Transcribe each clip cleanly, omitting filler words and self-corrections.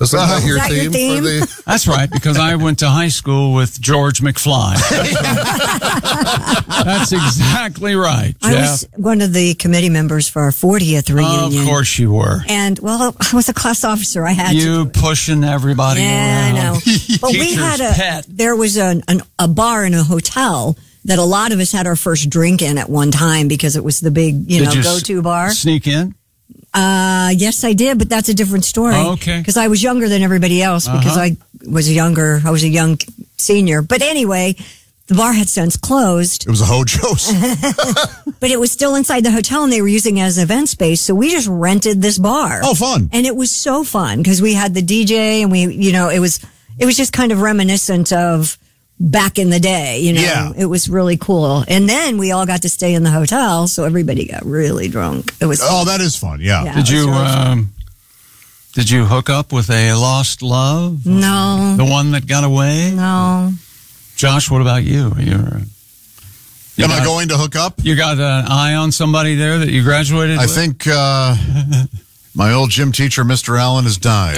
Isn't that your Is that your theme? theme? For the... That's right, because I went to high school with George McFly. That's exactly right, I Jeff. was one of the committee members for our 40th reunion. Of course you were. And, well, I was a class officer. I had You to. pushing everybody Yeah, around. I know. But we Teacher's had pet. there was a bar in a hotel that a lot of us had our first drink in at one time because it was the big, Did you go-to bar. Sneak in? Yes, I did, but that's a different story. Oh, okay. Because I was younger than everybody else because I was a young senior. But anyway, the bar had since closed. It was a Hojo's. But it was still inside the hotel and they were using it as event space. So we just rented this bar. Oh, fun. And it was so fun because we had the DJ and it was just kind of reminiscent of back in the day, Yeah. It was really cool. And then we all got to stay in the hotel. So everybody got really drunk. It was Oh, that is fun. Yeah. Yeah. Did it was you really fun. did you hook up with a lost love? No. The one that got away? No. Josh, what about you? Am I going to hook up? You got an eye on somebody there that you graduated I with? think my old gym teacher, Mr. Allen, has died.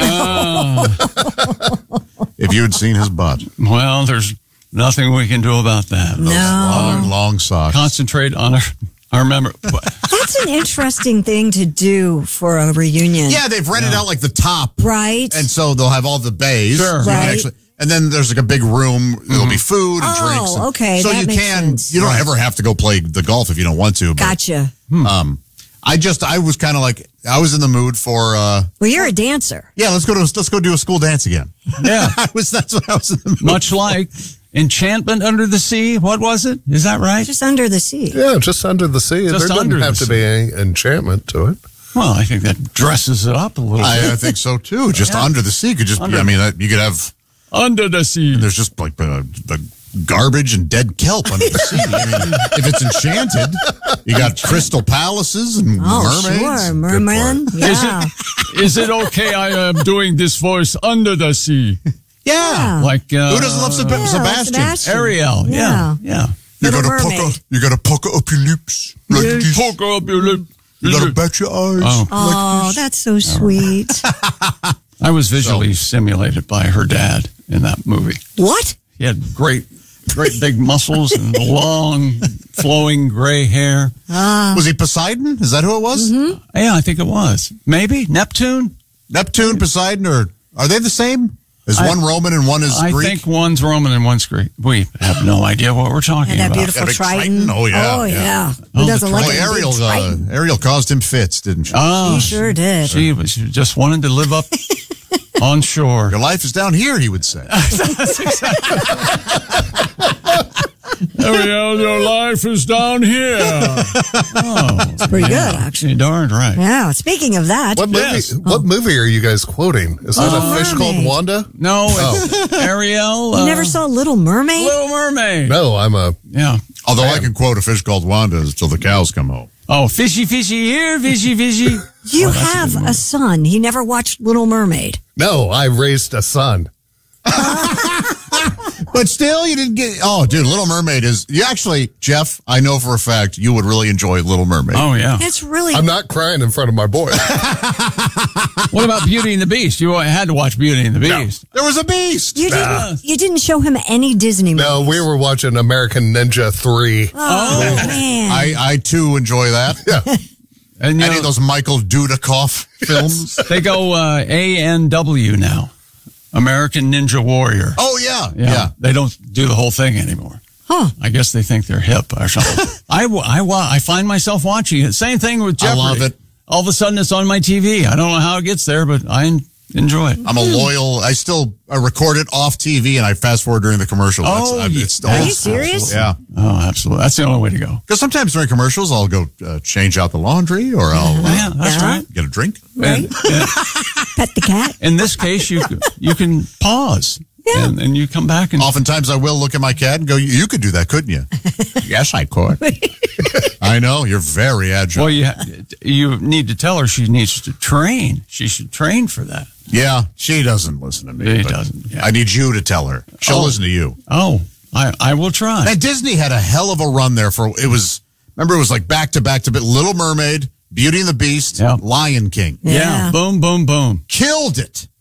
If you had seen his butt. Well, there's nothing we can do about that. No. Long socks. Concentrate on our memory. That's an interesting thing to do for a reunion. Yeah, they've rented out like the top. Right. And so they'll have all the bays. Sure. So you can Right. and then there's like a big room. There'll be food and Oh, drinks. okay, So that you makes can, sense. you don't ever have to go play the golf if you don't want to. But, Gotcha. I was kind of like, I was in the mood for, Well, you're a dancer. yeah, let's go do a school dance again. Yeah. That's what I was in the mood. Much like Enchantment Under the Sea. What was it? Is that right? Just under the sea. Yeah, just under the sea. Just there under doesn't have the to be any enchantment to it. Well, I think that dresses it up a little bit. I think so too. Just under the sea could just be, you could have, Under the Sea. there's just like the garbage and dead kelp under the sea. I mean, if it's enchanted, you got crystal palaces and mermaids. Sure. Merman. Yeah. Is it okay I am doing this voice under the sea? Yeah. Like, Who doesn't love Sebastian? Sebastian. Ariel. Yeah. Yeah. You Little gotta Mermaid. you gotta pucker up your lips. Like this. Poker up your lip. You gotta bat your eyes. Oh. Oh, that's so sweet. I was visually stimulated by her dad in that movie. What? He had great big muscles and long, flowing gray hair. Was he Poseidon? Is that who it was? Yeah, I think it was. Maybe Neptune? Neptune, Poseidon, or are they the same? Is one Roman and one is I Greek? think one's Roman and one's Greek. We have no idea what we're talking And that about. beautiful Yeah, big Triton. Triton. Oh, yeah, Oh, yeah. yeah. Oh, Who doesn't the like Well, a big Ariel, Triton? Ariel caused him fits, didn't she? Oh, He sure did. she just wanted to live up on shore. Your life is down here, he would say. Ariel, your life is down here. Oh, It's pretty good, actually. you're darn right. Yeah. Speaking of that, What movie? Yes. What movie are you guys quoting? Is that a fish called Mermaid. Wanda? No, it's Ariel. you never saw Little Mermaid? Little Mermaid. No, I'm a. Yeah. Although I can quote a fish called Wanda until the cows come home. Oh, fishy, fishy here, fishy, fishy. You have a son. He never watched Little Mermaid. No, I raised a son. But still, you didn't get. Oh, dude, Little Mermaid is. You actually, Jeff, I know for a fact you would really enjoy Little Mermaid. Oh, yeah. It's really. I'm not crying in front of my boy. What about Beauty and the Beast? You had to watch Beauty and the Beast. There was a beast. You didn't show him any Disney movies. No, we were watching American Ninja 3. Oh, man. I too enjoy that. Yeah. And you Any know, of those Michael Dudikoff films? they go ANW now. American Ninja Warrior. Oh, yeah. They don't do the whole thing anymore. Huh. I guess they think they're hip or something. I find myself watching it. Same thing with Jeopardy. I love it. All of a sudden it's on my TV. I don't know how it gets there, but I enjoy it. I'm a loyal. I still record it off TV and I fast forward during the commercials. Oh, it's Are old you school. serious? Yeah. Oh, absolutely. That's the only way to go. Because sometimes during commercials, I'll go change out the laundry or I'll Yeah, that's Yeah. right. get a drink. Right? Pet the cat. In this case, you can pause. Yeah. And you come back and Oftentimes I will look at my cat and go, you could do that, couldn't you? Yes, I could. I know. You're very agile. well, you need to tell her she needs to train. She should train for that. Yeah, she doesn't listen to me. She but doesn't, yeah. I need you to tell her. She'll listen to you. Oh, I will try. Now, Disney had a hell of a run there remember it was like back to Little Mermaid, Beauty and the Beast, Yeah. Lion King. Yeah. Boom, boom, boom. Killed it.